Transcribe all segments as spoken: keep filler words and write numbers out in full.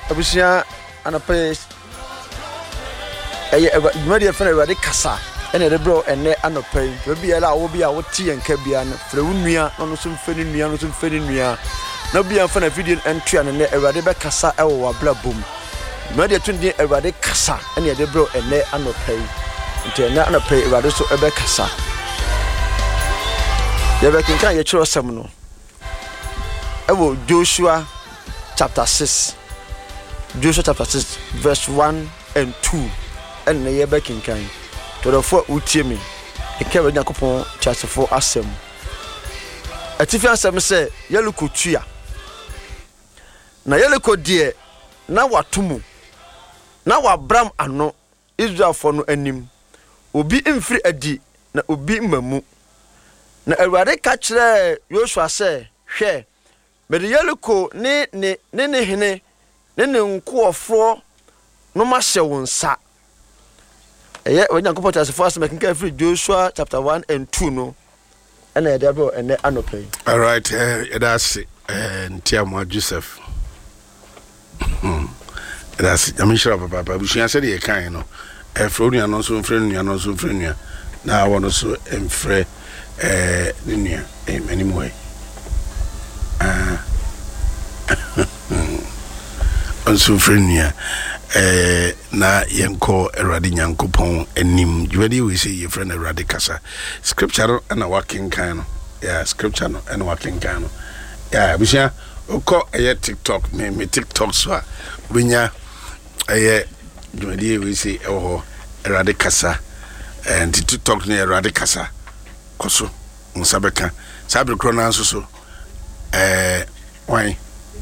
abusia anapɛ ɛyɛ dwumadi ɛfɛ na Awurade kasa ɛna ɛde bro ɛnɛ anɔpɛ yi obi yɛ la wo bi a wote yɛn ka bia no frɛ wo nua na no so mfɛ ne nua no so mfɛ ne nua na bia mfa na video entry an ne Awurade bɛ kasa ɛwɔ wabla bom dwumadi ɛtun Awurade kasa ɛna ɛde bro ɛnɛ anɔpɛ yi nti ɛnɛ anɔpɛ yi Awurade so ɛbɛ kasa yɛ bɛ kinkan yɛ kyerɛ sɛm no ɛwɔ Joshua chapter six Joshua chapter six verse one and two and yɛ bɛ kinkan to the four utie me eke we Nyankopon chasefo asem atifi asem se yeluko tua na yeluko de na watomu na wabram ano Israelfo no anim obi mfiri adi na obi mamu na Awurade ka kire Joshua se hwe me de yeluko ne ne ne ne hene ne ne nkoofo no ma hye wonsa eye we Nyankopon chasefo asem kenka free Joshua chapter one and two no and e debo ene anope. All right, uh, that's uh, Ntiamo Joseph. That's I'm sure papa but she said e kan no e fro nua no so mfre nua no so mfre nua na wo no so mfre eh nua e anymore ah on so mfre nua eh na yenko Awurade Nyankopon anim dwadi we say your friend Awurade kasa scripture na working kan no yeah scripture no and working kan no yeah bishia oko eye TikTok me me TikTok so a benya eye dwadi we say eho Awurade kasa and TikTok na Awurade kasa koso nsabeka sabe krona nso so eh why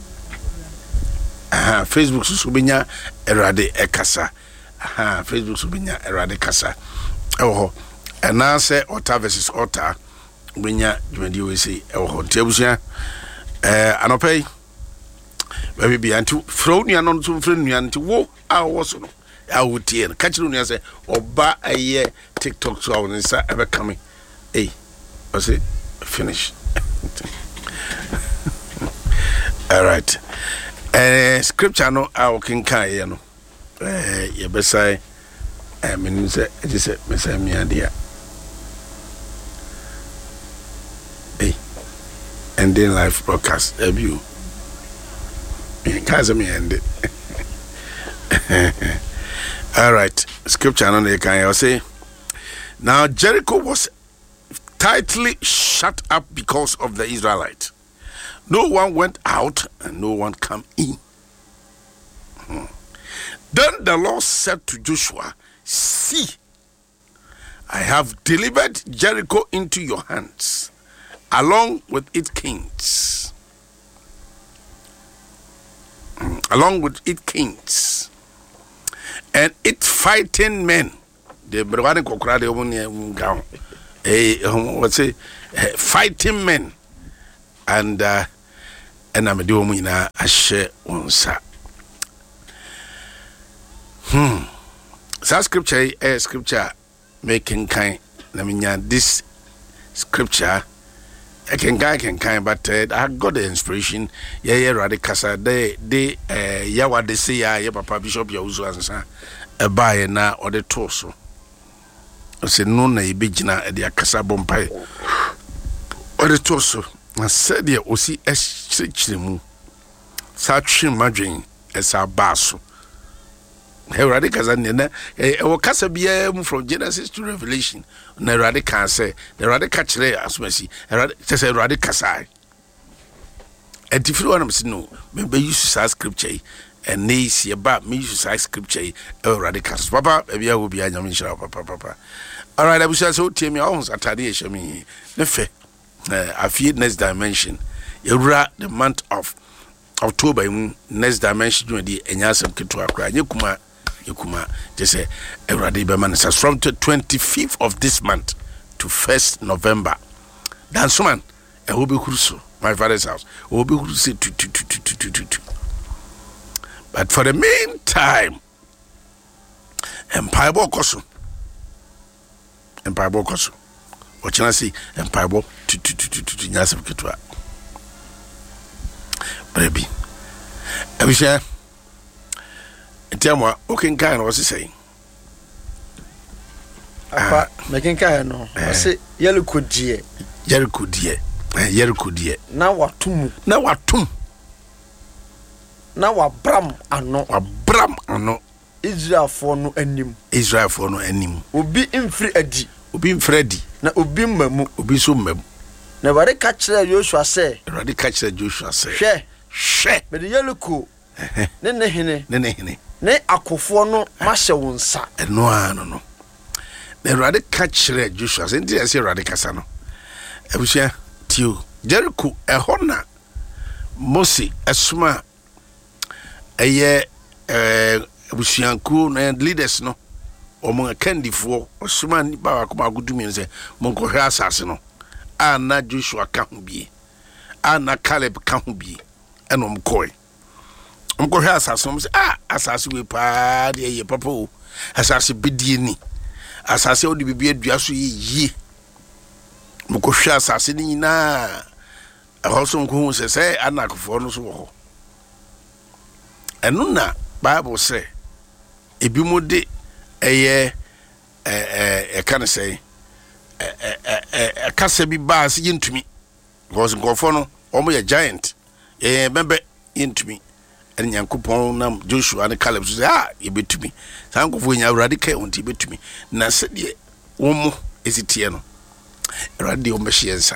aha Facebook so benya Awurade ekasa aha Facebook so benya Awurade kasa ewo ena se ota versus ota benya dwumadi we say ewo tiabusia eh anopai baby bi antu fro nua no so fro nua nti wo a wo so no a wo tie no ka kire nua se oba aye TikTok so awon sa ebe kame eh I say finish. All right. Eh scripture no a can kai ye no eh ye be say eh me say e say me say me adia eh ending live broadcast have you me can say me end it. All right, scripture no they can say now Jericho was tightly shut up because of the Israelites. No one went out and no one came in. Hmm. Then the Lord said to Joshua, see, I have delivered Jericho into your hands, along with its kings. Hmm. Along with its kings. And its fighting men. The what's it? Fighting men. And uh and I'm doing me na a share on sa. Hmm. So scripture eh scripture making kind. I mean this scripture I can guy can kind but uh, I got the inspiration. Yeah yeah radicasa they they uh yeah what they say yeah papa bishop ya uzu ansa e buy na or the torso. I say no na e bigina e dia kasa bompai. Or the torso. I said, "Dear, Osi Eschrimu, Satchim Madrin, as our basso." Heradicazan, or Casabia from Genesis to Revelation, Neradica say, the Radicacre as Messi, says a Radicasai. And if you want to know, maybe you should say scripture, and nay, see about me, you should say scripture, or Radicas. Papa, maybe I will be a young papa, papa. All right, I wish I saw Timmy Owens at Tadish, I mean, Nefe. Uh, I feel next dimension. You ra the month of October in next dimension you the enyasem keto akra nyekuma nyekuma just say Awurade be man says from the twenty-fifth of this month to first November. Dan so man e will be kuruso my father's house. Will be kuruso to to to to to to. But for the meantime Empire Bokoso Empire Bokoso what can I see Empire Bo to to to to to nyasem keto baby, I wish I Tiamwa, okay, kind of say. Apa, making kind no. I say yellow could dear. Yellow could dear. Yellow could dear. Now what tum? Now what tum? Now what bram and no. A bram and no. Israel for no enim. Israel for no enim. Ubi in free edi. Ubi in Freddy. Na ubi memu. Ubi so mem. Never they catch the Joshua say. Never they catch the Joshua say. Share. Share. But the yellow cool. Nene hene. Nene hene. Ne akofo no mashe wonsa. No ano no. The rather catch the Joshua say ndi say rather kasa no. Ebusia tio. Jericho e hona. Mose esuma eye eh ebusianku na leaders no. Omo kandifo osuma ni ba akoma agudumi nse monko hwe asase no. Ana Joshua ka ho bie. Ana Caleb ka ho bie. Eno mkoe. Mko hwe asase no ah asase we pa de ye papa o. Asase bidie ni. Asase odi bibie adua so ye. Mko hwe asase ni na ahoso mko hu se se ana akofo no so wo. Eno na Bible say ebi mo de eye eh eh e kan say eh eh eh kasa bi ba se yentumi because ngofo no omo ye giant eh bembe yentumi en Yankopon na Joshua ne Caleb so say ah ye betumi san ngofo nya awrade kai onti betumi na se de womo esitie no awrade o mehyensa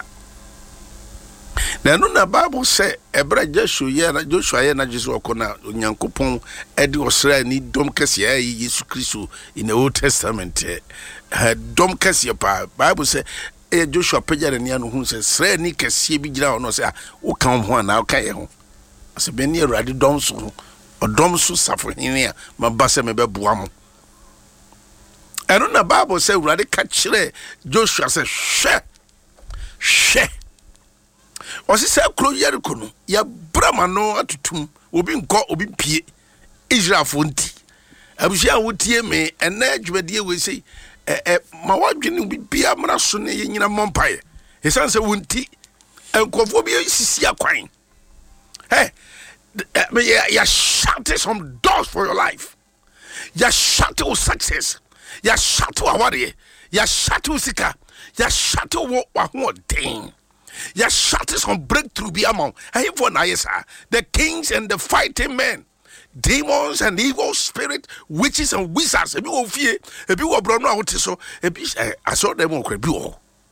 na no na Bible say ebra Joshua ye na Joshua ye na Jesus okona Yankopon edi osra ni dom kase ya Yesu Kristo in the Old Testament eh dom kase pa Bible say eh Joshua pejare ne anu hu say sra ni kase bi gira ono say wo kan ho na wo kan ye ho ase be ni awrade dom so odom so safo hene a mabase me be boa mo eno na Bible say awrade ka kire Joshua say hwe hwe Osi se kro Jericho no ya brama no atutum obi nko obi pie Israel fo nti abusia wotie me ena adwumadie we sei eh eh ma wadwene bi bia mra so ne nyina mompae esan se wonti enkofo bi sisi akwan hey me ya shut some doors for your life ya shut your success ya shut your award ya shut your sika ya shut your wa ho den. Ya shut some breakthrough be among the kings and the fighting men, demons and evil spirit, witches and wizards. If you will fear, if you will brown out so, I saw them on Crebu.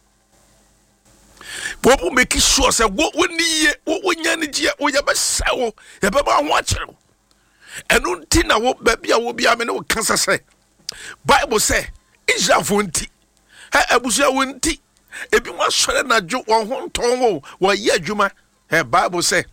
What will make it sure? Say what we need, what we need, we have a soul, a baby watcher. And until what baby I will be a man who cancer say. Bible say, Israel won't. I was your won't. Ebi mo sore na jo won ho nton wo wo ye adwuma eh Bible say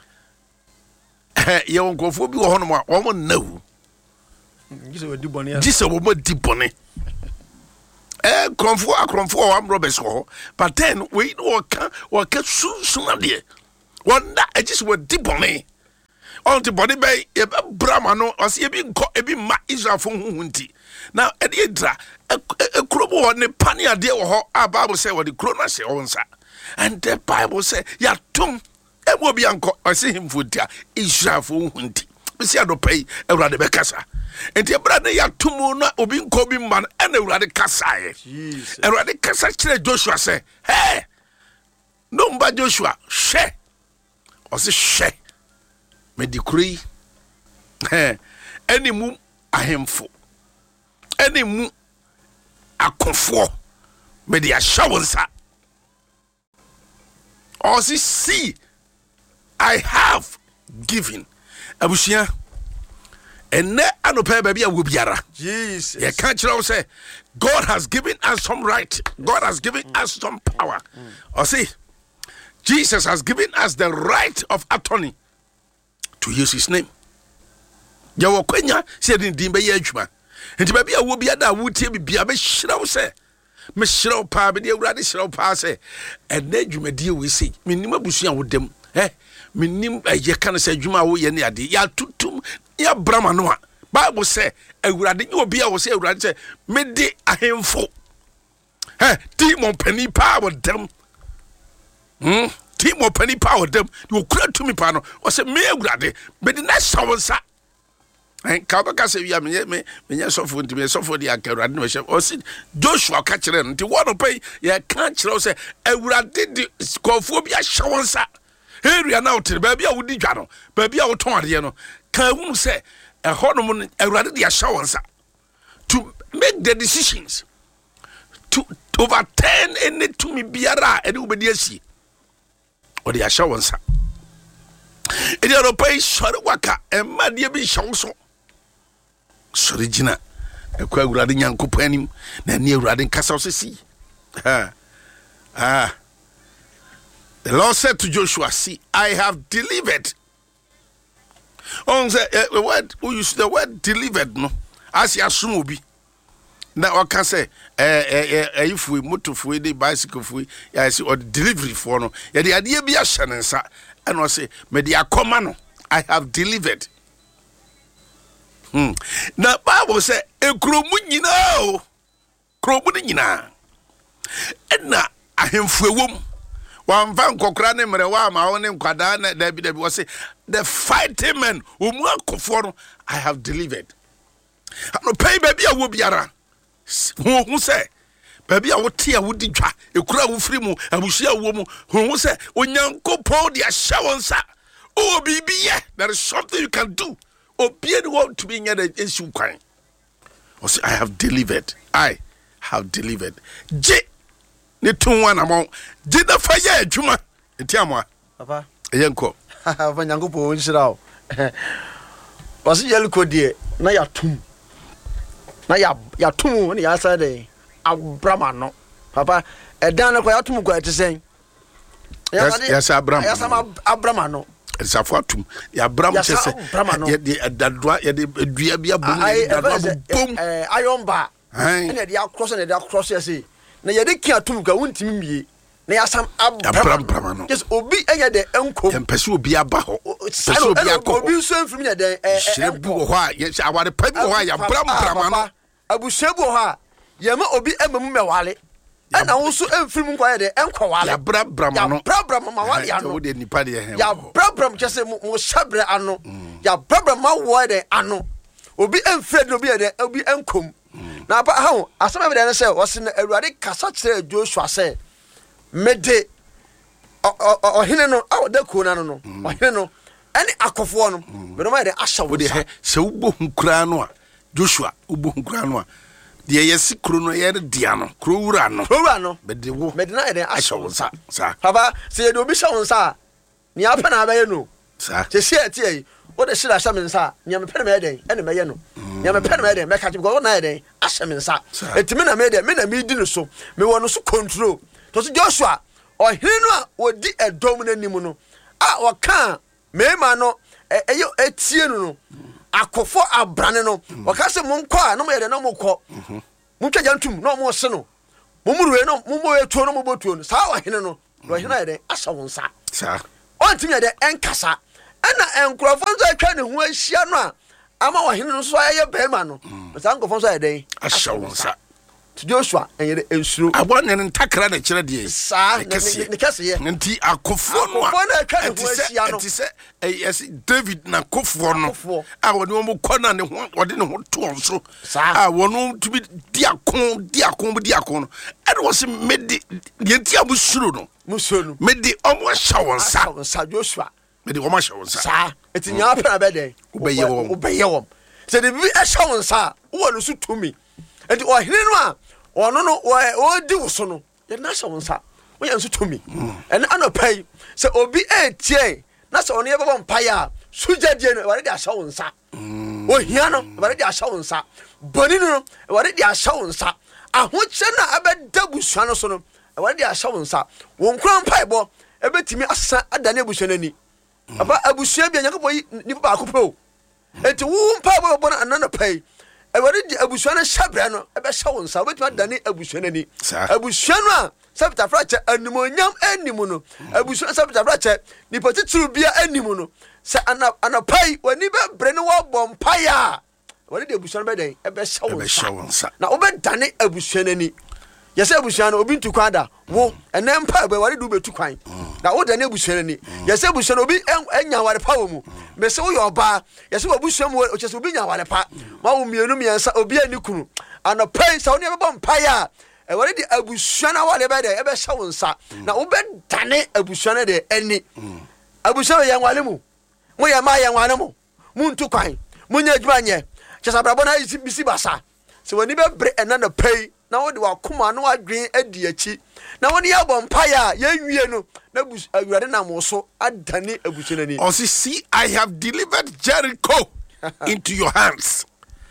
eh ye won kofo bi wo ho no ma wo mo nawu gise wo di bone gise wo mo di bone eh konfo akronfo wo am Roberts ho but then we no ka wo ka sunsun ade won da gise wo di bone on ti bone be e brama no o se ebi nko ebi ma Israel fo hu nti now e dey dra a krobo on the pani ade wo ho a Bible say what the krona say onsa and the Bible say ya tum e mo bi anko o se him fodia Israel fo hu nti be se adopai Ewrade be kasa enti Ewrade ya tum na obi nko bi man e na Ewrade kasa e Jesus Ewrade kasa kire Joshua say hey no mba Joshua she o se she me decree eh any mu ahemfo any mu akonfo me dia shawansa or see I have given abusia enne anopa baby a wo biara Jesus ye can tell say God has given us some right, God has given mm. us some power mm. or see Jesus has given us the right of attorney to use his name ya wo kwanya se din din be ye adwuma enti baby a wo bia da wo tie bibia be hyiraw se me hyiraw pa be de Ewrade hyiraw pa se ena adwumadie we sei menim abusua wo dem eh menim ye kan se adwuma wo ye ne ade ya tutum ya brama no a Bible say Ewrade ni obi a wo se Ewrade se me de ahemfo eh demon pani pa wo dem hm demon pani pa wo dem wo kura tumi pa no wo se me Ewrade me de na shawonsa And Kabaka say, "Ya me me me suffer to me suffer the Akara no shop." Or see Joshua catch them. The one pay ya can't say, "I would did the scophobia showansa." Here we are now to the baby. I would do jano, baby. I would turn the no. Can you say a hormone? I would the showansa to make the decisions to overturn any to me biara and ubediasi or the showansa. It is a pay short waka and my dear be shonso. Sorry, Gina. A quack riding young companion, then near riding Castle Sea. Ah, ah. The Lord said to Joshua, "See, I have delivered." On the uh, word, who use the word delivered, no? As you assume be. Now I can say, eh, eh, eh, if we motor for the bicycle for I see or delivery for no. Yeah, the idea be a shannon, sir. And I say, "Media command, I have delivered." Hmm. Now Bible say, "E kromunyina, kromunyina." And now I am for wom. One van Cochrane Merewa, my own name Quadana, Debbie was say, "The fighting men who more I have delivered." I no pay baby, I will be ara. Who say, "Baby, I will tear would ditra, a crowd free mo, I will share woman who say, when young couple, the assurance, oh, baby, yeah, there is something you can do. Or be the one to be in the issue crying. Or say, I have delivered. I have delivered. J. Ne two one among did the fire, Juma, and Tiamwa. Papa, a young co. Van Yango, which out. Was it yellow dear? Na ya tum. Na ya ya tum when you answer the Abramano. Papa, a dana quatum go to say. Yes, yes, Abram. Yes, I'm Abramano. It's a fortune. Ya Bram says, yet the dry, yet the Diabia boom, iron bar. And the outcross and the outcross, you see. Na yede kia tum ka wontimi mie na yasam abram bramano yes obi enya de enkom empese obi aba ho empese obi akọ obi so mfim ya de shebu ho a ye aware pa bi ho a ya bram bramano abushebu ho a ye ma obi emam mewale ana wo so mfim nkwa ya de enkọ wale ya bram bramano ya bram bram ma wale ano wo de nipa de he ya bram bram kese mo shabre ano ya bram bram ma wo de ano obi emfred obi de obi enkom na ba ha asema be dey say was na awurade kasa kire Joshua say mede ohene no awda ko na no no ohene no ani akofo no me no ma dey ahya wo de se wo hunkura no a Joshua wo hunkura no a de yesi kro no ye dia no kro wura no kro wura no mede wo mede na dey ahya wo sa sa baba se ye do bi hya wo sa ni apa na ba ye no sa se se atie what the shit I summon, sir? Yam pen me day, and a mayano. Yam pen me day, make a go night day, Ashamin, sir. It's mina made a mina me dinner so, me want to control. To Joshua or Hino or di a dominant nimuno. Ah, or can, me mano, a yo etiano. A cofo a branano, or cast a monqua, no more than no more call. Mucha jantum, no more seno. Mumu no, mumu a tono botun, sour hino, right night, Ashawan, sir. On to me the encassa. Ana enkrofo so atwa ne ho ahia no a ama wo hene no so aye bema no but ankofo so aye den ahyawo nsa to Joshua enye ensuro abone ne ntakra na kire de sa ne kase ye nti akofo no a na atwa ne ho ahia no nti se yes David na akofo no a woni wo kona ne ho wode ne ho to onso a wono to bi diakon diakon bi diakon no ene wo se medi nti abusuro no musuro no medi omo ahyawo nsa sa Joshua mede wo ma hye wo nsa sa eti nya apena be den obeye wo obeye wo se de bi ehye wo nsa wo no so tumi enti o hene no a ono no o di wo so no ye na hye wo nsa wo ye nso tumi ene anopai se obi etie na se ono ye baba mpaya sujadie no ware de ahye wo nsa o hia no ware de ahye wo nsa boni no ware de ahye wo nsa ahoche na abeda busua no so no ware de ahye wo nsa wo nkran paibo ebetimi asa adane busua nani aba abusua bia nyakopo ni ba akopɛ enti wo mpa ba bɔ na anana pai awari di abusua na hyabra no ebe hya wo nsa obetuma dane abusua nani abusua no a sabta frache animonyam animu no abusua sabta frache ni potituru bia animu no se ana anapai wani be bre ne wo bɔ mpa ya wani di abusua no be den ebe hya wo nsa na obe dane abusua nani yɛsɛ abusua no obi ntu kwan da wo ɛnɛ mpa ba ware du betu kwan na wo da ne abusua ni yɛsɛ abusua no obi enya ware pa wo mu mese wo yɛ ɔba yɛsɛ abusua mu o kyɛ sɛ obi nya ware pa ma wo mienu miɛnsa obi ani kunu anɔpai sɛ wo ne bɛbɔ mpa ya ɛware di abusua na wale bɛ de ɛbɛ hyɛ wo nsa na wo bɛ dane abusua no de ani abusua yɛ nwale mu mo yɛ ma yɛ nwale mu mu ntu kwan mo nya adwuma nyɛ kyɛ sɛ abrabɔ na yi bisi basa sɛ wani bɛ bre ɛna na pɛi na wo de wakoma no adwen adi akyi na wo ne yɛ bɔ mpa ya yɛ wie no na awurade na mo so adane abusua ni o see I have delivered Jericho into your hands.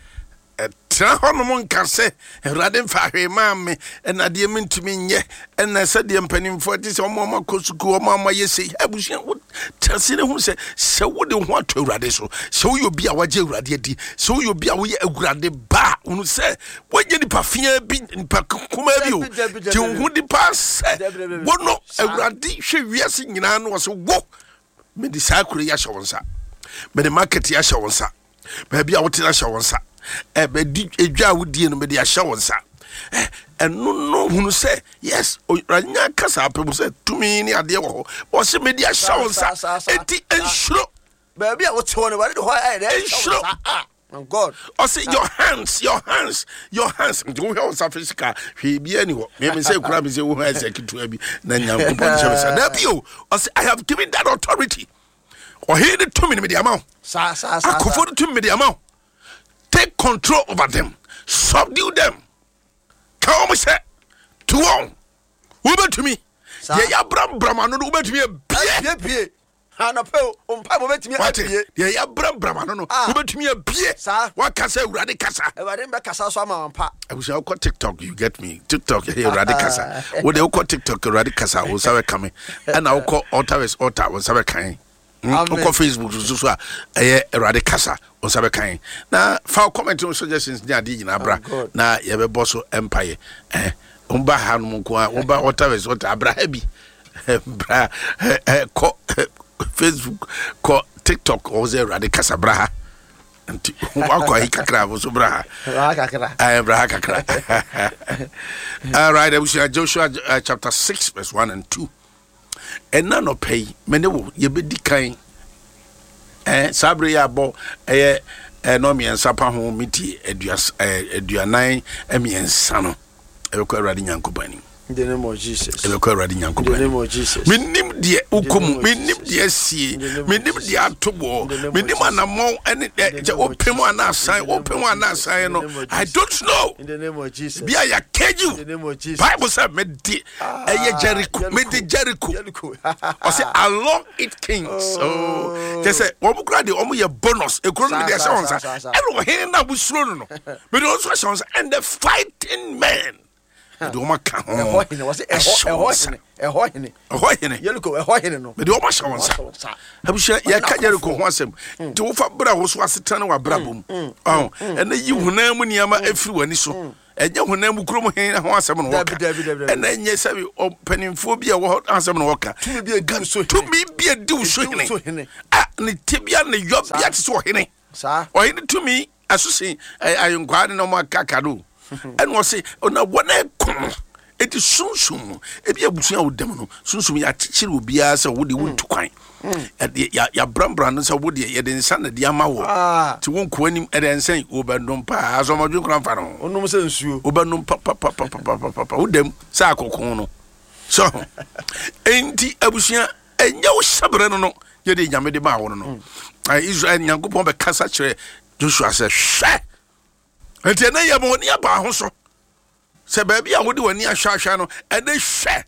Tra hono mon kase Awurade mfa hwe ma me na de mentumi nye na se de mpanimfo ti se omo ma kosuku omo ma yesi abusua tase ne hu se se wo de ho ato Awurade so se wo yo bi a waje Awurade adi se wo yo bi a wo ye Awurade ba unu se waje ni pafia bi nipa kuma bi o ti hu di pass wo no Awurade hwe wiase nyina no so wo me di sakure ya hyewonsa me de market ya hyewonsa ba bia wo tira hyewonsa e be di edwa wodie no me de ahye wonsa eh no no hunu se yes ranya kasa apem se tumi ni ade wo wo se me de ahye wonsa eti enshuro ba bia wo te won ba de ho eh de enshuro oh God o say your hands your hands your hands do we also physical hwe bia ni ho me me say kura me say wo ha sekitu abi na nyam ko pon se na bio o say I have given that authority o he de tumi me de amount sa sa sa akofo de tumi me de amount. Take control over them. Subdue them. Come say to one. Uber to me. Yeah, ya bram bram no uber to me. Bie bie. Ana pe o mpa mo betimi abie. Yeah, ya bram bram no uber to me bie. What can say Urade kasa? Urade be kasa so ama mpa. I wish I call TikTok, you get me. TikTok here Urade kasa. Wo de call TikTok Urade kasa wo sabe kame. And I call altar is altar wo sabe kan. Oko Facebook so so eh Urade kasa on sabe kan na fa comment on suggestions ni ade nyina bra na ye be boss empire eh on ba ha no ko on ba whatever so abra bi bra ko Facebook ko TikTok o ze Urade kasa bra ha nti wa ko hi kakra bo so bra ha kakra eh bra kakra. All right, Joshua uh, chapter six verse one and two. And none of pay many wo ye be dikan eh sabre ya bo eh eh no mi ensapa ho miti eduas eh eduanan emiensa no e ko Awurade Nyankopani in the name of Jesus e ko Awurade Nyankopani in the name of Jesus minim de ukom minim de asie minim de atobo minim anamo ene je opem anasan opem anasan no I don't know in the name of Jesus bia ya keju in the name of Jesus Bible say me de eh Jericho me de Jericho o say along it kings oh they say wo bukra de omo ye bonus e kuro me de say onsa e no he na busuro no me de onso say onsa and the fighting men do ma ka ho e ho hene was e ho hene e ho hene e ho hene Jericho e ho hene no me de o ma sha onsa abusha ye ka Jericho ho asem de wo fa bra wo so asetane wa bra bom oh and yi hunam mu niama afiri wani so enye hunam mu krom he ho asem no woka and enye sabi o panimfo bia wo asem no woka tumi bia di so to me bia di so hene ah ne tibia ne yob bia te so hene sa o hene to me asusin ayonkwa ne no makaka do and was say ona wona kom eti sunsum ebi abusuan wodam no sunsum ya chichiri obia se wode wontu kwan ya ya brambran no se wode ye de nsa na de ama wo ti wonko anim e de nsan obandom pa azomadwe kran fa no onum se nsuo obandom pa pa pa pa pa pa wodam sa akokon no so enti abusuan enya wo sabre no no ye de nyame de ma wo no Israel Nyankopon be kasa kire Joshua se hwe enti na ye mo ni aba ho so se baby a wodi wani ahwahwa no e de hwe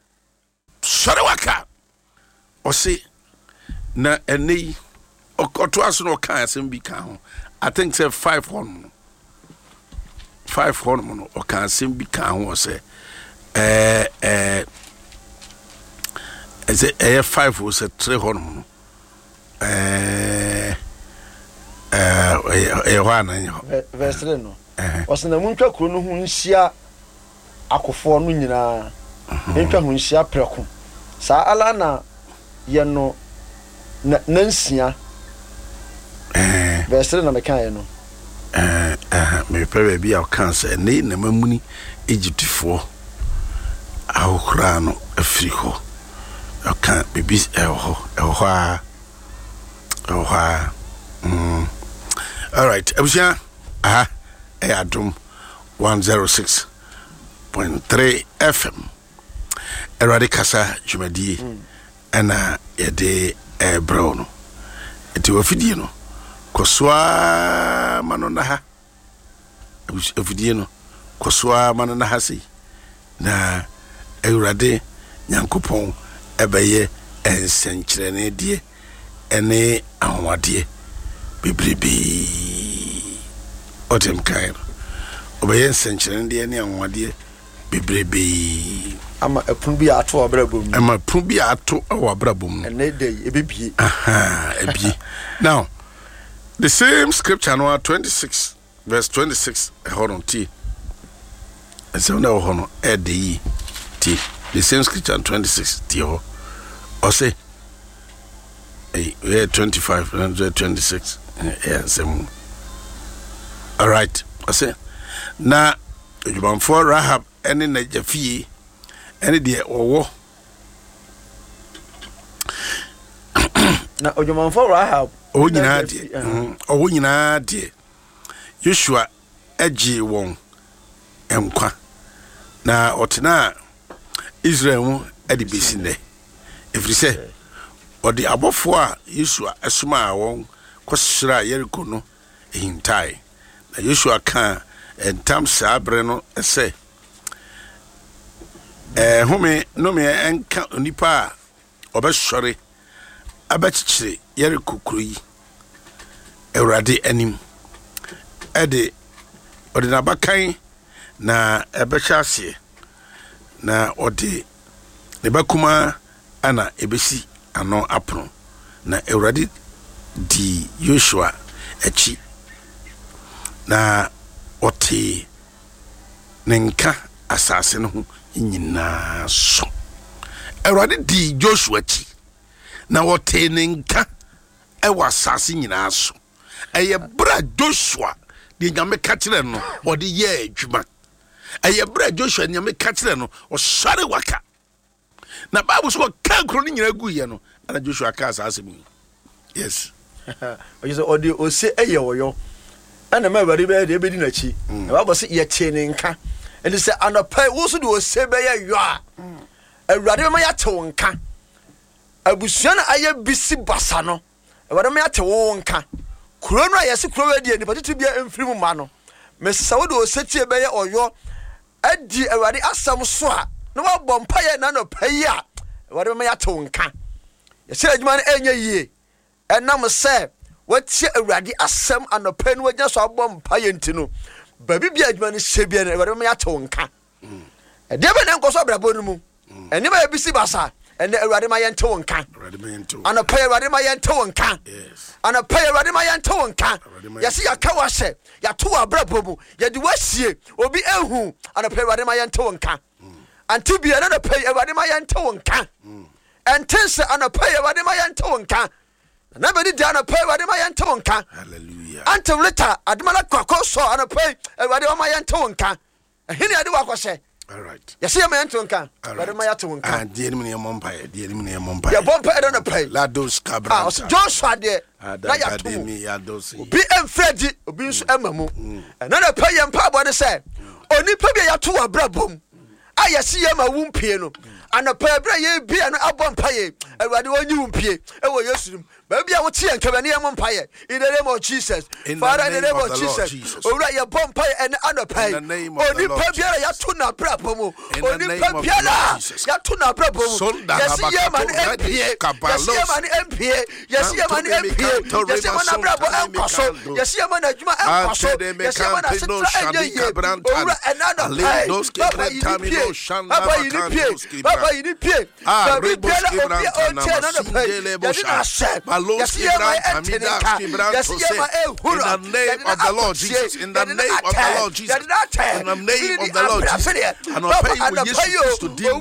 sore waka o se na eni okoto aso no kan asem bi kan ho I think say five hon five hon no o kan asem bi kan ho se eh eh is it eh five o se three hon no eh eh eh wana verse three no was na muntwa kuro no hu nhia akofo no nyina ntwa hu nhia preko sa ala na ye no nansia eh verse three na me kan ye no eh eh me pere bia o kan se ne na mamuni Egyptfo ahokra afiri hɔ ɔka bibi ɛwɔ hɔ ɛwɔ hɔ a ɛwɔ hɔ a mm all right abusia aha ɛyɛ adom one oh six point three F M Erade Kasa Jumadi ɛna yɛde ɛbrɛw no ɛti wafidie no kɔsoa mano na ha afidie no kɔsoa mano na ha sei na Erade Nyankopɔn ɛbɛyɛ ɛnsɛnkyerɛne die ɛne ahomade bebrebe otem kae ɔbɛyɛ nsɛnkyerɛne die ne ahomade bebrebe ama epun bi ato abrabom ama epun bi ato awo abrabom ene dey ebibie aha ebie now the same scripture no twenty-six verse twenty-six hold on t and so now hold on e dey t the same scripture twenty-six t o or say eh we twenty-five and twenty-six yeah same all right I say na for Rahab ene na jafie ene de owo na ojumanfo Rahab o nyina de o nyina de Joshua agi won enkwa na otena Israel mu ade besinde efiri se odi abofo a Joshua esuma won kwosira Jericho no ehintai na Joshua kan entam sabre no ese eh home no me enka onipa a obesore abachichire Jericho kuroyi Ewrade anim ede odi na bakan na ebechase na odi ne bakuma ana ebesi ano apro na Ewrade di Joshua echi na oti nenka asase no ho nyina so Ewrade di Joshua chi na oti nenka ewa asase nyina so eye bra Joshua di nyame ka kire no odi ye adwuma eye bra Joshua nyame ka kire no o sare waka na Bible so ka kro ni nyina gu ye no ana Joshua ka asase mu yes oye so odi o se eye woyo ana ma bari be de be di na chi na Bible se ye tie nenka and say anopai wo so de o se be ye yo a Ewrade ma ya te wonka abusua na aye bisi basa no Ewrade ma ya te wonka kuro no ayese kuro wadie ni patitu bia emfiri mu ma no mesa wo de o setie be ye oyo adi Ewrade asam so a no wa bompa ye na no pai a Ewrade ma ya te wonka ye se adwuma no enye yie enam se watie Ewrade asam anopai no wagya so abompa ye ntino babi bia adwuma no hyebia na Ewrade ma ya te wonka e de be na nkoso abrabo no mu eni ma ebisi basa ene Ewrade ma ye nte wonka anopai Ewrade ma ye nte wonka yes anopai Ewrade ma ye nte wonka yesi yaka wahye ya to abrabo mu ye de wasie obi ehu anopai Ewrade ma ye nte wonka antibia na anopai Ewrade ma ye nte wonka entense anopai Ewrade ma ye nte wonka na be di anopai Ewrade ma ye nte wonka hallelujah antemleta admala kwakọ so anopai Ewrade ma ye nte wonka ehini ade wakọhye all right yes ya ma nte wonka Ewrade ma ye nte wonka and die ni empire die ni empire ya bompa e don pay la dos cabra ah Joshua de na ya to mi ya dos bi emfredi obi nso emamu na na pay empa bo ne say onipa bi ya to abrabom ayesi ya ma wumpie no anopa bra ye bia no abompa ye Ewrade wonyi wumpie e wo yesurum ba bia wo tie nkabane ye mompa ye in the name of Jesus Father in the name of Jesus owura ye bompa ye and anopa onipa bia ya to na abrabom onipa bia ya to na abrabom yesi ye ma no empie yesi ye ma no empie yesi ye ma no empie yesi ye ma na abrabo enkoso yesi ye ma na adwuma enkoso yesi ye ma na setra enye ye owura enano Baba yini pie Baba yini pie Baba yini pie Baba obi oche na na pay Yadi na se Malos Ibran Hamida Ibran Tose. In the name of the Lord Jesus. In the name of the Lord Jesus. In the name of the Lord Jesus. And I'll pay you with Jesus to deal.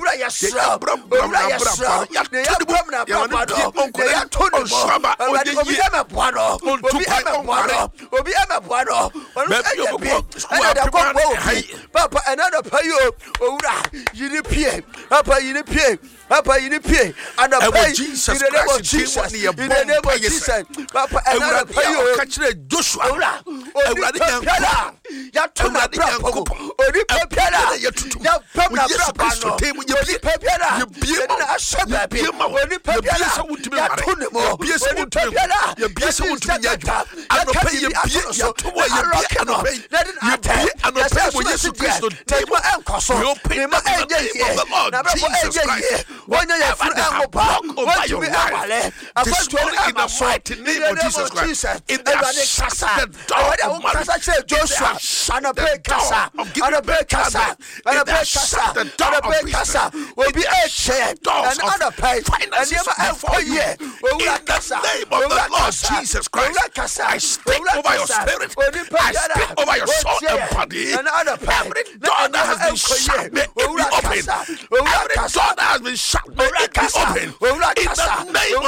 Papa, another payo, Ora, you pay, Papa, you pay, Papa, you pay, and the pay Jesus in the name of Christ, Jesus, in the name of Jesus, Papa, another payo, catch Joshua, Ora, Ora, Yatuna Prapo, Ori Pepera, Yapamna Prapo, Ori Pepera, Ori Pepera, Yatunimo, Ori Pepera, Yabisa, and the pay you pay, let it attack, and the pay for Jesus Christ, take my uncle, so you pay my Lord Jesus Christ. When you have a block over your life, destroy in the mighty name of Jesus Christ. In the the door of marriage, Joshua, and a break casa, and a break casa, and a break casa, the door of casa will be a share, and other pay, and never for you. In the name of the Lord Jesus Christ, I speak over your spirit, I speak over your soul and body. Every door that has been shut, may it be open. Every door that has been shut, may it be open. In the name